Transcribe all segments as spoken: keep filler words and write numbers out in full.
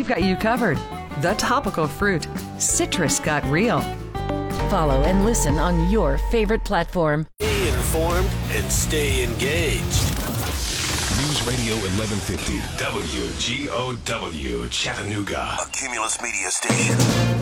we've got you covered. The Topical Fruit. Citrus got real. Follow and listen on your favorite platform. Stay informed and stay engaged. News Radio eleven fifty, W G O W, Chattanooga. A Cumulus Media station.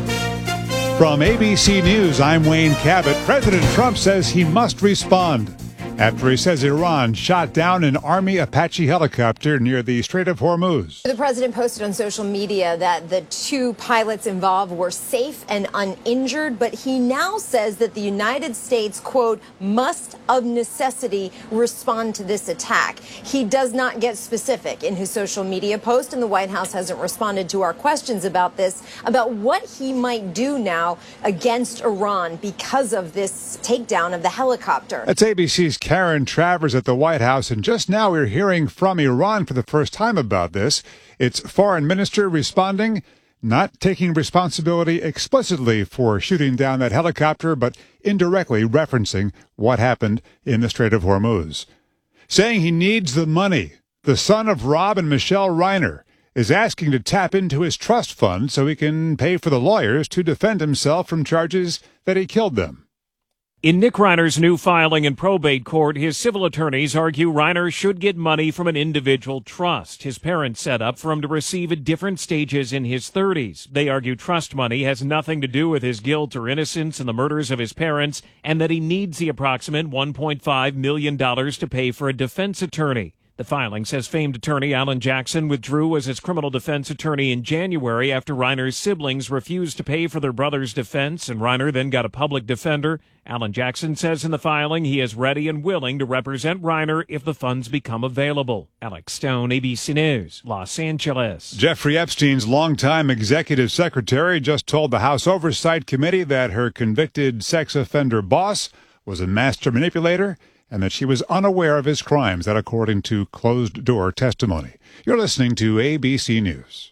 From A B C News, I'm Wayne Cabot. President Trump says he must respond after he says Iran shot down an Army Apache helicopter near the Strait of Hormuz. The president posted on social media that the two pilots involved were safe and uninjured, but he now says that the United States, quote, must of necessity respond to this attack. He does not get specific in his social media post, and the White House hasn't responded to our questions about this, about what he might do now against Iran because of this takedown of the helicopter. That's A B C's Karen Travers at the White House, and just now we're hearing from Iran for the first time about this. Its foreign minister responding, not taking responsibility explicitly for shooting down that helicopter, but indirectly referencing what happened in the Strait of Hormuz. Saying he needs the money. The son of Rob and Michelle Reiner is asking to tap into his trust fund so he can pay for the lawyers to defend himself from charges that he killed them. In Nick Reiner's new filing in probate court, his civil attorneys argue Reiner should get money from an individual trust his parents set up for him to receive at different stages in his thirties. They argue trust money has nothing to do with his guilt or innocence in the murders of his parents, and that he needs the approximate one point five million dollars to pay for a defense attorney. The filing says famed attorney Alan Jackson withdrew as his criminal defense attorney in January after Reiner's siblings refused to pay for their brother's defense, and Reiner then got a public defender. Alan Jackson says in the filing he is ready and willing to represent Reiner if the funds become available. Alex Stone, A B C News, Los Angeles. Jeffrey Epstein's longtime executive secretary just told the House Oversight Committee that her convicted sex offender boss was a master manipulator and that she was unaware of his crimes, that according to closed-door testimony. You're listening to A B C News.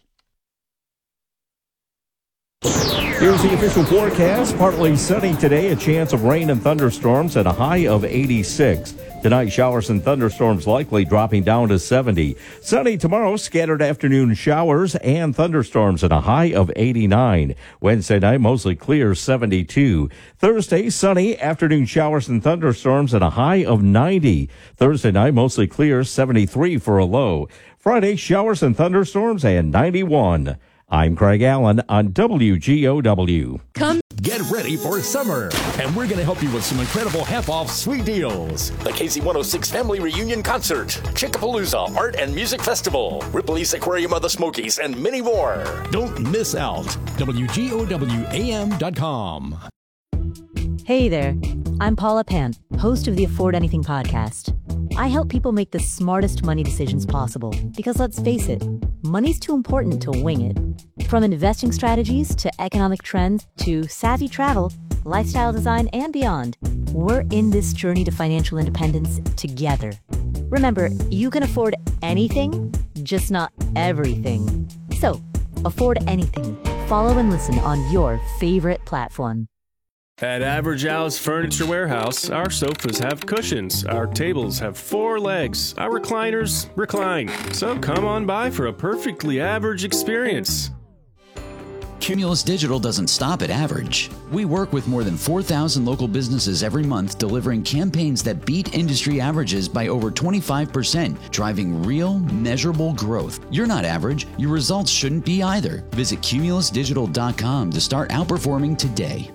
Here's the official forecast. Partly sunny today, a chance of rain and thunderstorms at a high of eighty-six. Tonight, showers and thunderstorms likely dropping down to seventy. Sunny tomorrow, scattered afternoon showers and thunderstorms at a high of eighty-nine. Wednesday night, mostly clear, seventy-two. Thursday, sunny, afternoon showers and thunderstorms at a high of ninety. Thursday night, mostly clear, seventy-three for a low. Friday, showers and thunderstorms and ninety-one. I'm Craig Allen on W G O W. Come get ready for summer, and we're going to help you with some incredible half-off sweet deals. The K Z one oh six Family Reunion Concert, Chickapalooza Art and Music Festival, Ripley's Aquarium of the Smokies, and many more. Don't miss out. W G O W A M dot com. Hey there, I'm Paula Pant, host of the Afford Anything podcast. I help people make the smartest money decisions possible because, let's face it, money's too important to wing it. From investing strategies to economic trends to savvy travel, lifestyle design, and beyond, we're in this journey to financial independence together. Remember, you can afford anything, just not everything. So, afford anything. Follow and listen on your favorite platform. At Average Al's Furniture Warehouse, our sofas have cushions, our tables have four legs, our recliners recline. So come on by for a perfectly average experience. Cumulus Digital doesn't stop at average. We work with more than four thousand local businesses every month, delivering campaigns that beat industry averages by over twenty-five percent, driving real, measurable growth. You're not average. Your results shouldn't be either. Visit cumulus digital dot com to start outperforming today.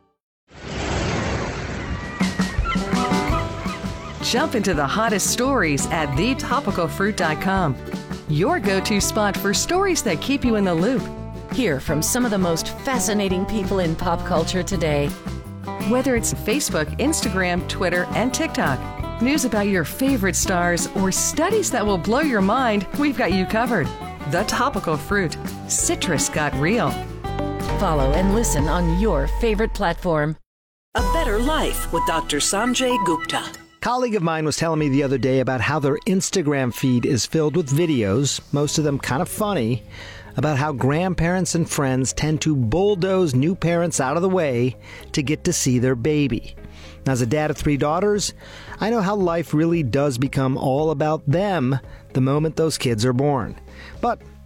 Jump into the hottest stories at the topical fruit dot com. Your go-to spot for stories that keep you in the loop. Hear from some of the most fascinating people in pop culture today. Whether it's Facebook, Instagram, Twitter, and TikTok, news about your favorite stars, or studies that will blow your mind, we've got you covered. The Topical Fruit. Citrus got real. Follow and listen on your favorite platform. A Better Life with Doctor Sanjay Gupta. A colleague of mine was telling me the other day about how their Instagram feed is filled with videos, most of them kind of funny, about how grandparents and friends tend to bulldoze new parents out of the way to get to see their baby. Now, as a dad of three daughters, I know how life really does become all about them the moment those kids are born. But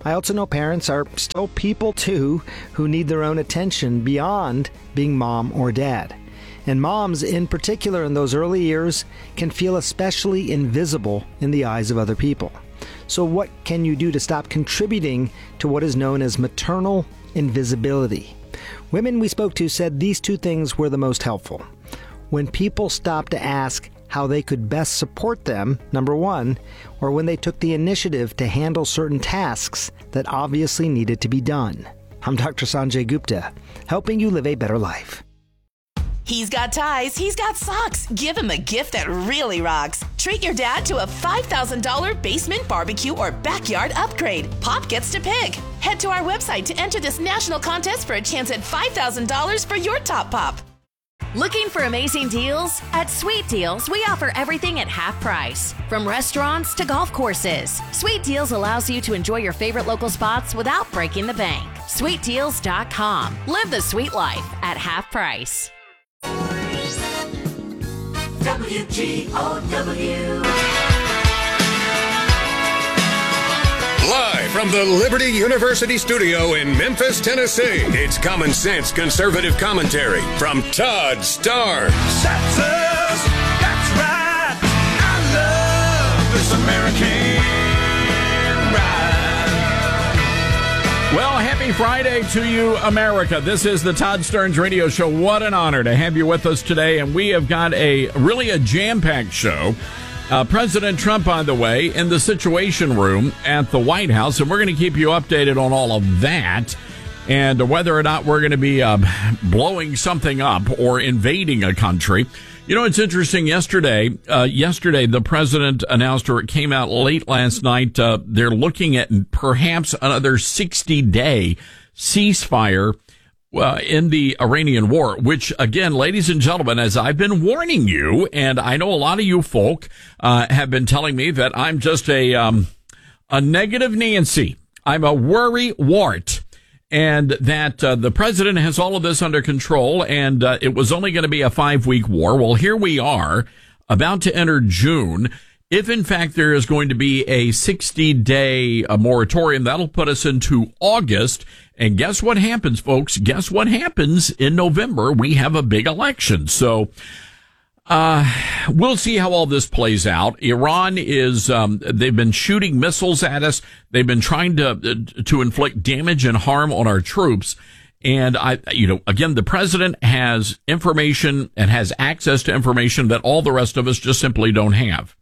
I also know parents are still people too who need their own attention beyond being mom or dad. And moms, in particular in those early years, can feel especially invisible in the eyes of other people. So what can you do to stop contributing to what is known as maternal invisibility? Women we spoke to said these two things were the most helpful. When people stopped to ask how they could best support them, number one, or when they took the initiative to handle certain tasks that obviously needed to be done. I'm Doctor Sanjay Gupta, helping you live a better life. He's got ties, he's got socks. Give him a gift that really rocks. Treat your dad to a five thousand dollars basement barbecue or backyard upgrade. Pop gets to pick. Head to our website to enter this national contest for a chance at five thousand dollars for your top pop. Looking for amazing deals? At Sweet Deals, we offer everything at half price. From restaurants to golf courses, Sweet Deals allows you to enjoy your favorite local spots without breaking the bank. sweet deals dot com. Live the sweet life at half price. W G O W. Live from the Liberty University studio in Memphis, Tennessee, it's Common Sense Conservative Commentary from Todd Starnes. That's us. That's right. I love this American ride. Well, happy Friday to you, America. This is the Todd Starnes Radio Show. What an honor to have you with us today. And we have got a really a jam-packed show. Uh, President Trump, by the way, in the Situation Room at the White House, and we're going to keep you updated on all of that and whether or not we're going to be uh, blowing something up or invading a country. You know, it's interesting. Yesterday, uh, yesterday, the president announced, or it came out late last night, uh, they're looking at perhaps another sixty-day ceasefire Uh, in the Iranian war, which, again, ladies and gentlemen, as I've been warning you, and I know a lot of you folk uh, have been telling me that I'm just a um, a negative Nancy. I'm a worry wart, and that uh, the president has all of this under control, and uh, it was only going to be a five-week war. Well, here we are, about to enter June. If, in fact, there is going to be a sixty-day uh, moratorium, that'll put us into August. And guess what happens, folks? Guess what happens in November? We have a big election. So uh we'll see how all this plays out. Iran is, um they've been shooting missiles at us. They've been trying to uh, to inflict damage and harm on our troops. And I, you know, again, the president has information and has access to information that all the rest of us just simply don't have.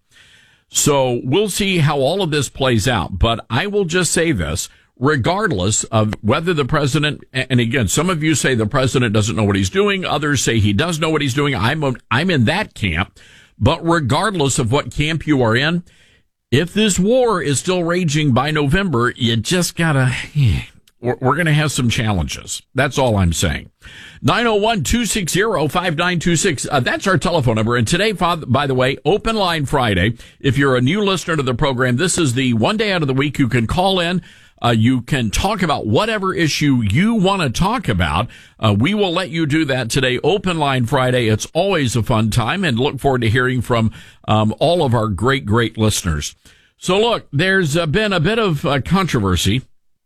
So we'll see how all of this plays out. But I will just say this, regardless of whether the president, and again, some of you say the president doesn't know what he's doing. Others say he does know what he's doing. I'm, I'm in that camp. But regardless of what camp you are in, if this war is still raging by November, you just gotta, we're, we're going to have some challenges. That's all I'm saying. nine oh one, two six zero, five nine two six. Uh, that's our telephone number. And today, by the way, Open Line Friday. If you're a new listener to the program, this is the one day out of the week you can call in. Uh, you can talk about whatever issue you want to talk about. Uh, we will let you do that today. Open Line Friday. It's always a fun time, and look forward to hearing from um, all of our great, great listeners. So look, there's uh, been a bit of uh, controversy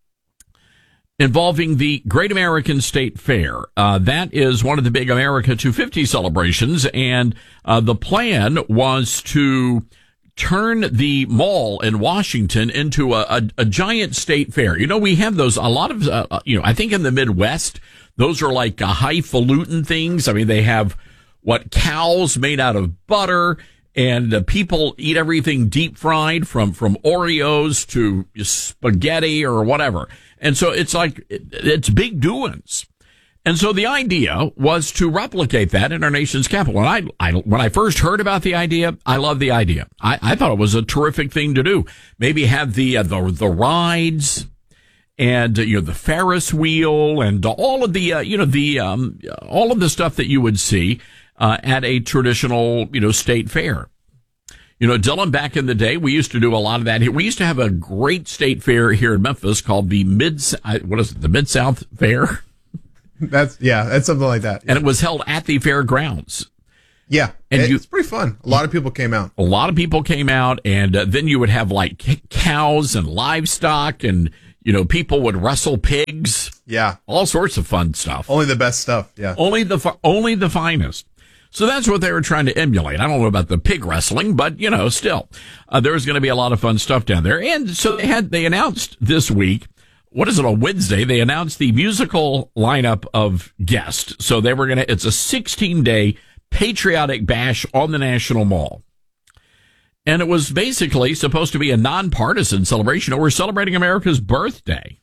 involving the Great American State Fair. Uh, that is one of the big America two fifty celebrations, and uh, the plan was to turn the mall in Washington into a, a, a giant state fair. You know, we have those, a lot of, uh, you know, I think in the Midwest, those are like uh, highfalutin things. I mean, they have, what, cows made out of butter, and uh, people eat everything deep fried, from, from Oreos to spaghetti or whatever. And so it's like, it, it's big doings. And so the idea was to replicate that in our nation's capital. And I, I when I first heard about the idea, I loved the idea. I, I thought it was a terrific thing to do. Maybe have the uh, the the rides and uh, you know, the Ferris wheel and all of the uh, you know the um all of the stuff that you would see uh, at a traditional, you know, state fair. You know, Dylan, back in the day, we used to do a lot of that here. We used to have a great state fair here in Memphis called the Mid what is it, the Mid-South Fair. That's, yeah, that's something like that. Yeah. And it was held at the fairgrounds. Yeah, and it's you, pretty fun. A lot of people came out. A lot of people came out, and uh, then you would have like cows and livestock, and You know, people would wrestle pigs. Yeah. All sorts of fun stuff. Only the best stuff. Yeah. Only the fi- only the finest. So that's what they were trying to emulate. I don't know about the pig wrestling, but you know, still, uh, there was going to be a lot of fun stuff down there. And so they had they announced this week. What is it, on Wednesday? They announced the musical lineup of guests. So they were going to. It's a sixteen day patriotic bash on the National Mall. And it was basically supposed to be a nonpartisan celebration. We're celebrating America's birthday.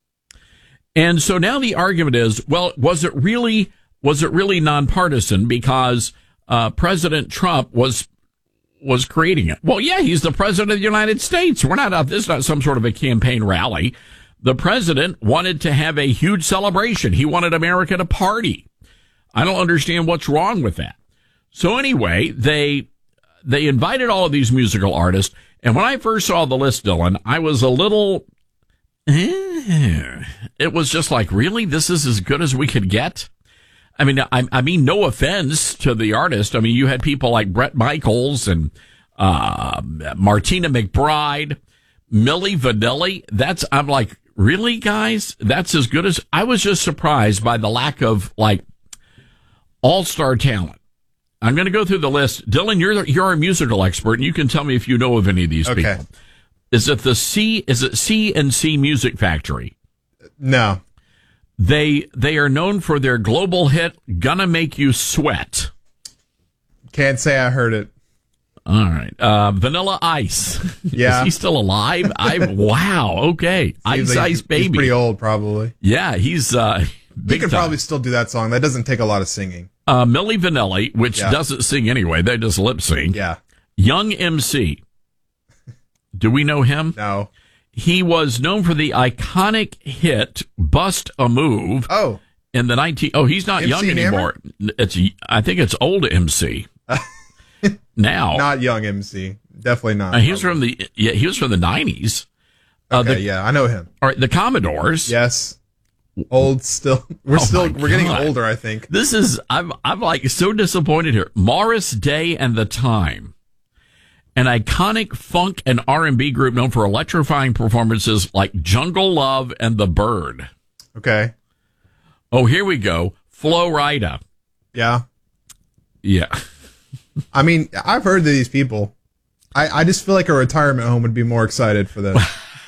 And so now the argument is, well, was it really, was it really nonpartisan because, uh, President Trump was, was creating it? Well, yeah, he's the president of the United States. We're not out, this is not some sort of a campaign rally. The president wanted to have a huge celebration. He wanted America to party. I don't understand what's wrong with that. So anyway, they, They invited all of these musical artists, and when I first saw the list, Dylan, I was a little, eh, it was just like, really? This is as good as we could get? I mean, I, I mean, no offense to the artist. I mean, you had people like Bret Michaels and uh, Martina McBride, Milli Vanilli. That's, I'm like, really, guys? That's as good as, I was just surprised by the lack of, like, all-star talent. I'm going to go through the list. Dylan, you're you're a musical expert, and you can tell me if you know of any of these okay. people. Is it the C? Is it C and C Music Factory? No. They they are known for their global hit "Gonna Make You Sweat." Can't say I heard it. All right, uh, Vanilla Ice. Yeah, is he still alive? I wow. Okay, Ice like Ice Baby. He's pretty old, probably. Yeah, he's uh, big He can time. probably still do that song. That doesn't take a lot of singing. Uh, Milli Vanilli, which Yeah. doesn't sing anyway. They just lip sync. Yeah. Young M C. Do we know him? No. He was known for the iconic hit "Bust a Move." Oh. In the nineteen. Oh, he's not M C young anymore. It's. I think it's old M C. Now. Not young M C. Definitely not. Uh, he was from the. Yeah, he was from the nineties. Uh, Okay, the, yeah, I know him. All right, the Commodores. Yes. Old still. We're Oh still. my We're getting God. older, I think. This is. I'm. I'm like so disappointed here. Morris Day and the Time, an iconic funk and R and B group known for electrifying performances like "Jungle Love" and "The Bird." Okay. Oh, here we go. Flo Rida. Yeah. Yeah. I mean, I've heard of these people. I, I just feel like a retirement home would be more excited for this.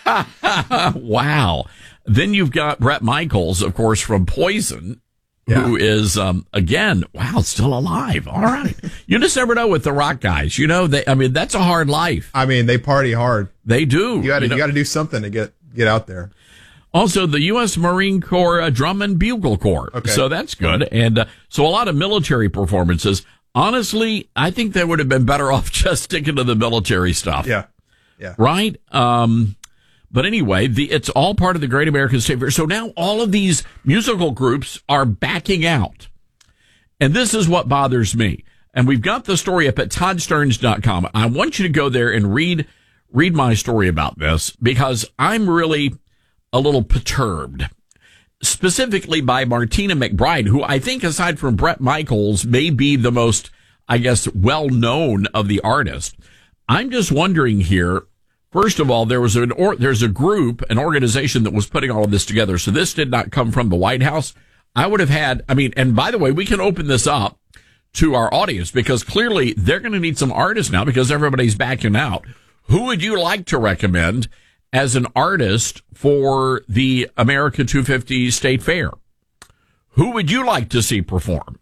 Wow. Then you've got Bret Michaels, of course, from Poison, Yeah. who is, um, again, wow, still alive. All right. You just never know with the rock guys. You know, they, I mean, that's a hard life. I mean, they party hard. They do. You got to You know- you got to do something to get get out there. Also, the U S Marine Corps uh, Drum and Bugle Corps. Okay. So that's good. And uh, so a lot of military performances. Honestly, I think they would have been better off just sticking to the military stuff. Yeah. Yeah. Right? Um, but anyway, the, it's all part of the Great American State Fair. So now all of these musical groups are backing out. And this is what bothers me. And we've got the story up at todd stearns dot com. I want you to go there and read, read my story about this because I'm really a little perturbed. Specifically by Martina McBride, who I think aside from Bret Michaels may be the most, I guess, well-known of the artists. I'm just wondering here, first of all, there was an or, there's a group, an organization that was putting all of this together. So this did not come from the White House. I would have had, I mean, and by the way, we can open this up to our audience because clearly they're going to need some artists now because everybody's backing out. Who would you like to recommend as an artist for the America two fifty State Fair? Who would you like to see perform?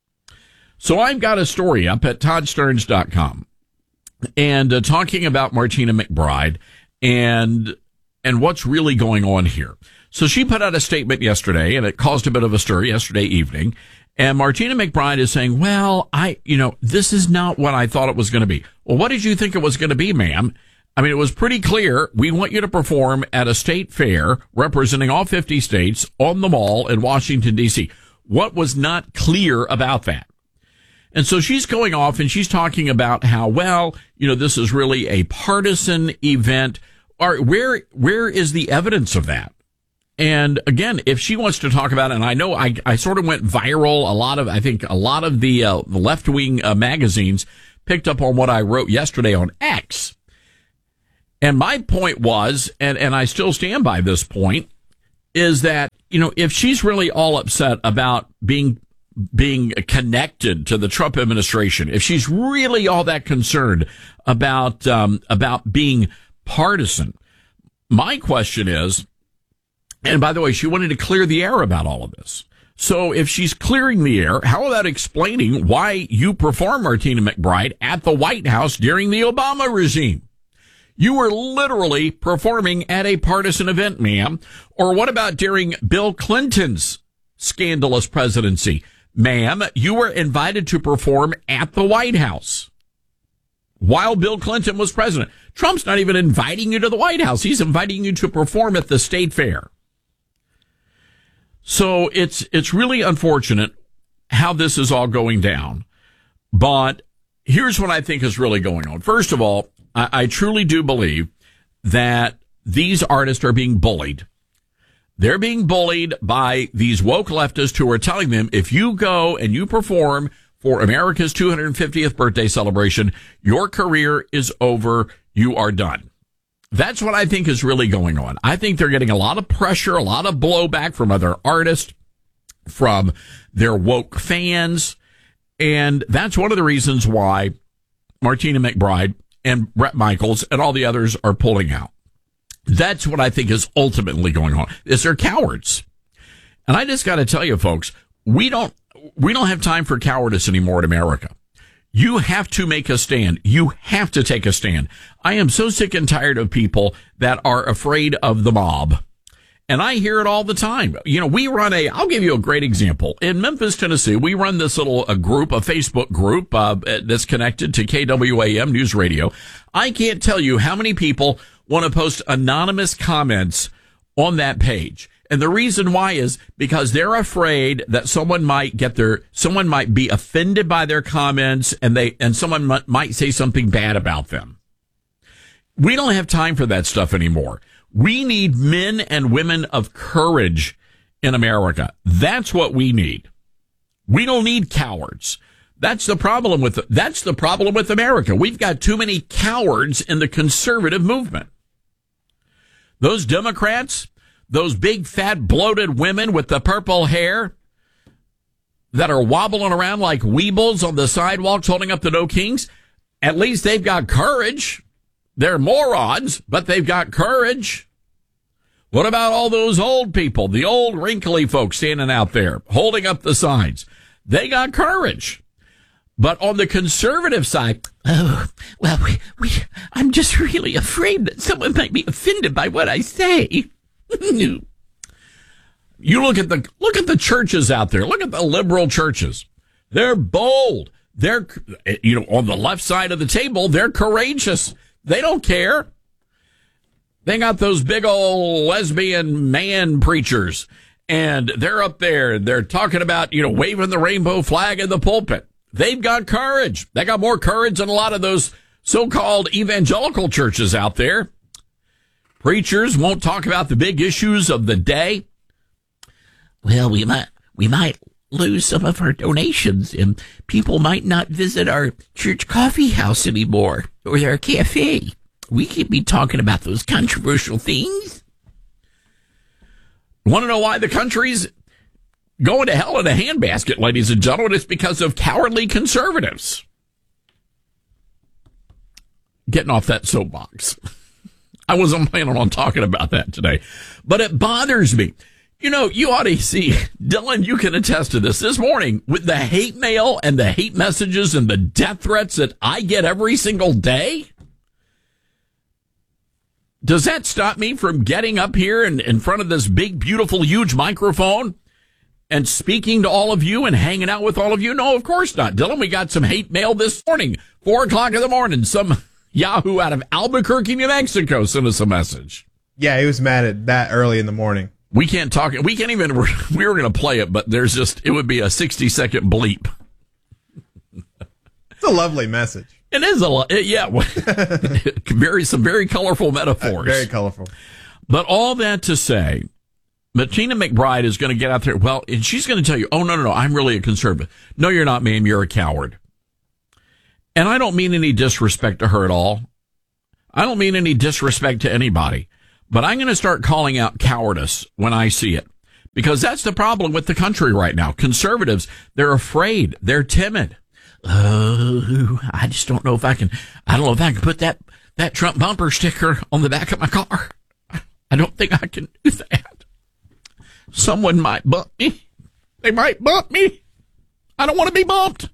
So I've got a story up at todd stearns dot com and uh, talking about Martina McBride and and what's really going on here. So she put out a statement yesterday, and it caused a bit of a stir yesterday evening. And Martina McBride is saying, well, I, you know, this is not what I thought it was going to be. Well, what did you think it was going to be, ma'am? I mean, it was pretty clear. We want you to perform at a state fair representing all fifty states on the mall in Washington, D C. What was not clear about that? And so she's going off and she's talking about how, well, you know, this is really a partisan event. Or where, where is the evidence of that? And again, if she wants to talk about it, and I know I, I sort of went viral. A lot of, I think a lot of the, uh, the left wing uh, magazines picked up on what I wrote yesterday on X. And my point was, and, and I still stand by this point, is that, you know, if she's really all upset about being being connected to the Trump administration, if she's really all that concerned about um, about being partisan, my question is, and by the way, she wanted to clear the air about all of this. So if she's clearing the air, how about explaining why you performed, Martina McBride, at the White House during the Obama regime? You were literally performing at a partisan event, ma'am. Or what about during Bill Clinton's scandalous presidency? Ma'am, you were invited to perform at the White House while Bill Clinton was president. Trump's not even inviting you to the White House. He's inviting you to perform at the state fair. So it's it's really unfortunate how this is all going down. But here's what I think is really going on. First of all, I, I truly do believe that these artists are being bullied. They're being bullied by these woke leftists who are telling them, if you go and you perform for America's two hundred fiftieth birthday celebration, your career is over. You are done. That's what I think is really going on. I think they're getting a lot of pressure, a lot of blowback from other artists, from their woke fans. And that's one of the reasons why Martina McBride and Bret Michaels and all the others are pulling out. That's what I think is ultimately going on, is they're cowards. And I just got to tell you, folks, we don't, we don't have time for cowardice anymore in America. You have to make a stand. You have to take a stand. I am so sick and tired of people that are afraid of the mob. And I hear it all the time. You know, we run a, I'll give you a great example. In Memphis, Tennessee, we run this little a group, a Facebook group uh, that's connected to K W A M News Radio. I can't tell you how many people want to post anonymous comments on that page. And the reason why is because they're afraid that someone might get their, someone might be offended by their comments and they, and someone might, might say something bad about them. We don't have time for that stuff anymore. We need men and women of courage in America. That's what we need. We don't need cowards. That's the problem with, that's the problem with America. We've got too many cowards in the conservative movement. Those Democrats, those big, fat, bloated women with the purple hair that are wobbling around like weebles on the sidewalks holding up the No Kings, at least they've got courage. They're morons, but they've got courage. What about all those old people, the old wrinkly folks standing out there holding up the signs? They got courage. But on the conservative side, oh, well, we, we, I'm just really afraid that someone might be offended by what I say. You look at the look at the churches out there. Look at the liberal churches. They're bold. They're, you know, on the left side of the table, they're courageous. They don't care. They got those big old lesbian man preachers, and they're up there. They're talking about, you know, waving the rainbow flag in the pulpit. They've got courage. They got more courage than a lot of those so-called evangelical churches out there. Preachers won't talk about the big issues of the day. Well, we might, we might lose some of our donations and people might not visit our church coffee house anymore or our cafe. We can't be talking about those controversial things. Want to know why the country's going to hell in a handbasket, ladies and gentlemen? It's because of cowardly conservatives. Getting off that soapbox. I wasn't planning on talking about that today, but it bothers me. You know, you ought to see, Dylan, you can attest to this. This morning, with the hate mail and the hate messages and the death threats that I get every single day, does that stop me from getting up here in, in front of this big, beautiful, huge microphone and speaking to all of you and hanging out with all of you? No, of course not. Dylan, we got some hate mail this morning, four o'clock in the morning. Some Yahoo out of Albuquerque, New Mexico sent us a message. Yeah, he was mad at that early in the morning. We can't talk. We can't even. We were going to play it, but there's just. It would be a sixty second bleep. It's a lovely message. It is a lot. Yeah, very some very colorful metaphors. Uh, very colorful. But all that to say, Martina McBride is going to get out there. Well, and she's going to tell you, "Oh no, no, no! I'm really a conservative." No, you're not, ma'am. You're a coward. And I don't mean any disrespect to her at all. I don't mean any disrespect to anybody, but I'm going to start calling out cowardice when I see it, because that's the problem with the country right now. Conservatives, they're afraid. They're timid. Oh, I just don't know if I can, I don't know if I can put that, that Trump bumper sticker on the back of my car. I don't think I can do that. Someone might bump me. They might bump me. I don't want to be bumped.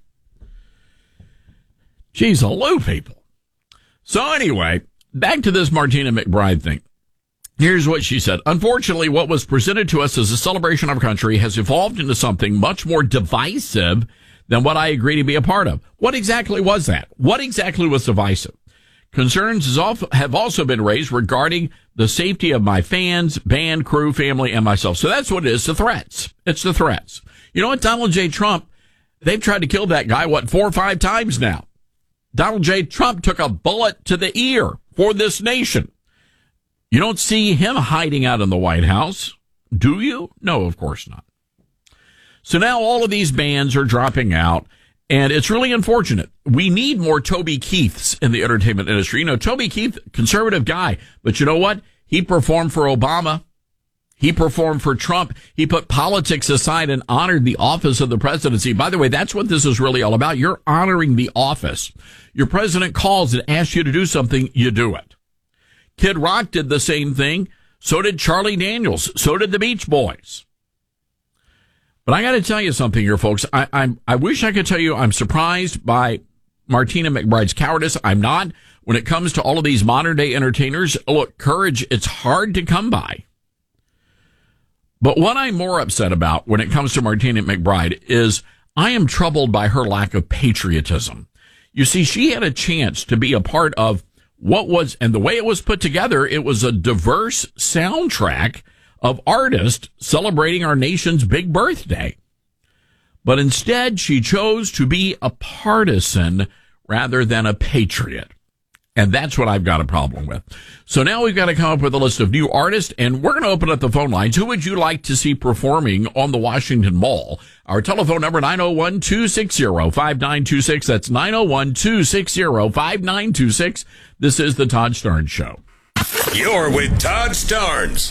Jeez, hello, people. So anyway, back to this Martina McBride thing. Here's what she said. Unfortunately, what was presented to us as a celebration of our country has evolved into something much more divisive than what I agree to be a part of. What exactly was that? What exactly was divisive? Concerns have also been raised regarding the safety of my fans, band, crew, family, and myself. So that's what it is, the threats. It's the threats. You know what, Donald J. Trump, they've tried to kill that guy, what, four or five times now. Donald J. Trump took a bullet to the ear for this nation. You don't see him hiding out in the White House, do you? No, of course not. So now all of these bands are dropping out, and it's really unfortunate. We need more Toby Keiths in the entertainment industry. You know, Toby Keith, conservative guy, but you know what? He performed for Obama. He performed for Trump. He put politics aside and honored the office of the presidency. By the way, that's what this is really all about. You're honoring the office. Your president calls and asks you to do something, you do it. Kid Rock did the same thing. So did Charlie Daniels. So did the Beach Boys. But I got to tell you something here, folks. I, I'm, I wish I could tell you I'm surprised by Martina McBride's cowardice. I'm not. When it comes to all of these modern day entertainers, look, courage, it's hard to come by. But what I'm more upset about when it comes to Martina McBride is I am troubled by her lack of patriotism. You see, she had a chance to be a part of what was, and the way it was put together, it was a diverse soundtrack of artists celebrating our nation's big birthday. But instead, she chose to be a partisan rather than a patriot. And that's what I've got a problem with. So now we've got to come up with a list of new artists, and we're going to open up the phone lines. Who would you like to see performing on the Washington Mall? Our telephone number, nine oh one, two six zero, five nine two six. That's nine oh one, two six zero, five nine two six. This is the Todd Starnes Show. You're with Todd Starnes.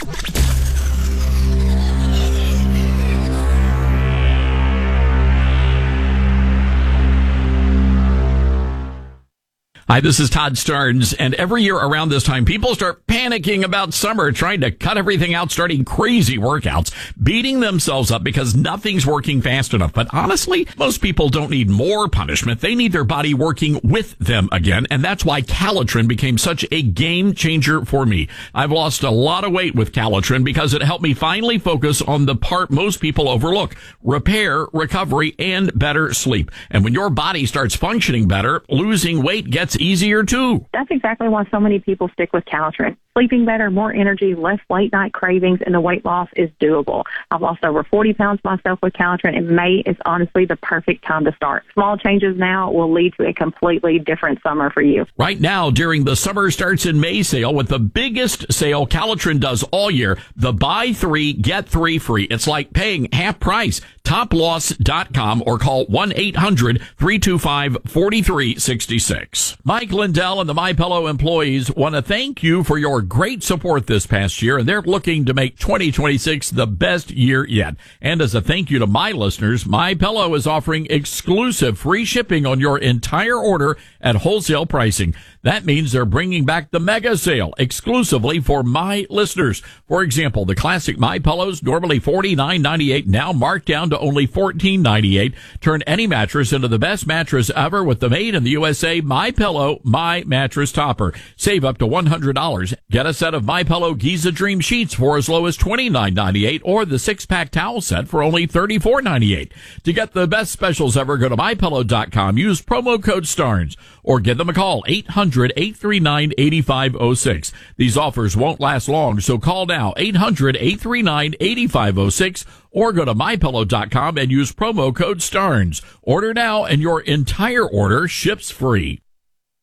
Hi, this is Todd Starnes, and every year around this time, people start panicking about summer, trying to cut everything out, starting crazy workouts, beating themselves up because nothing's working fast enough. But honestly, most people don't need more punishment. They need their body working with them again, and that's why Calitrin became such a game changer for me. I've lost a lot of weight with Calitrin because it helped me finally focus on the part most people overlook: repair, recovery, and better sleep. And when your body starts functioning better, losing weight gets easier too. That's exactly why so many people stick with Calitrin. Sleeping better, more energy, less late night cravings, and the weight loss is doable. I've lost over forty pounds myself with Calitrin, and May is honestly the perfect time to start. Small changes now will lead to a completely different summer for you. Right now, during the Summer Starts in May sale, with the biggest sale Calitrin does all year, the buy three, get three free. It's like paying half price. top loss dot com or call one eight hundred, three two five, four three six six. Mike Lindell and the MyPillow employees want to thank you for your great support this past year, and they're looking to make twenty twenty-six the best year yet. And as a thank you to my listeners, MyPillow is offering exclusive free shipping on your entire order at wholesale pricing. That means they're bringing back the mega sale exclusively for my listeners. For example, the classic MyPillows, normally forty-nine ninety-eight, now marked down to only fourteen ninety-eight. Turn any mattress into the best mattress ever with the made in the U S A MyPillow My Mattress Topper. Save up to one hundred dollars. Get a set of MyPillow Giza Dream Sheets for as low as twenty-nine ninety-eight, or the six-pack towel set for only thirty-four ninety-eight. To get the best specials ever, go to my pillow dot com. Use promo code STARNS or give them a call, eight hundred, eight three nine, eight five zero six. These offers won't last long, so call now, eight hundred, eight three nine, eight five zero six, or go to my pillow dot com and use promo code STARNS. Order now and your entire order ships free.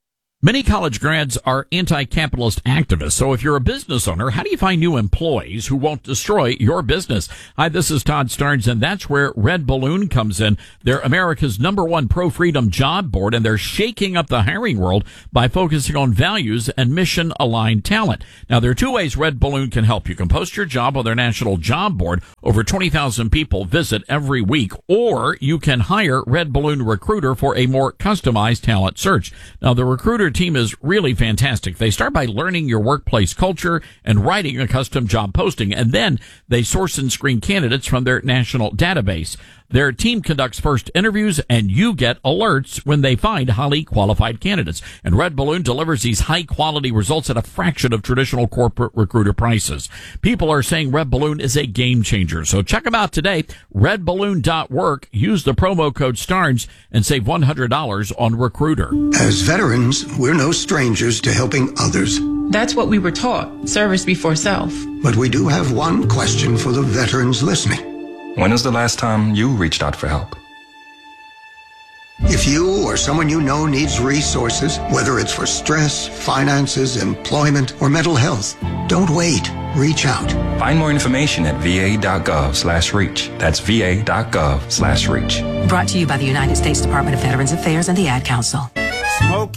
Many college grads are anti-capitalist activists. So if you're a business owner, how do you find new employees who won't destroy your business? Hi, this is Todd Starnes, and that's where Red Balloon comes in. They're America's number one pro-freedom job board, and they're shaking up the hiring world by focusing on values and mission-aligned talent. Now, there are two ways Red Balloon can help. You can post your job on their national job board. Over twenty thousand people visit every week. Or you can hire Red Balloon Recruiter for a more customized talent search. Now, the Recruiter team is really fantastic. They start by learning your workplace culture and writing a custom job posting, and then they source and screen candidates from their national database. Their team conducts first interviews, and you get alerts when they find highly qualified candidates. And Red Balloon delivers these high-quality results at a fraction of traditional corporate recruiter prices. People are saying Red Balloon is a game changer. So check them out today, red balloon dot work. Use the promo code STARNS and save one hundred dollars on Recruiter. As veterans, we're no strangers to helping others. That's what we were taught, service before self. But we do have one question for the veterans listening. When was the last time you reached out for help? If you or someone you know needs resources, whether it's for stress, finances, employment, or mental health, don't wait. Reach out. Find more information at va.gov slash reach. That's va.gov slash reach. Brought to you by the United States Department of Veterans Affairs and the Ad Council. Smoke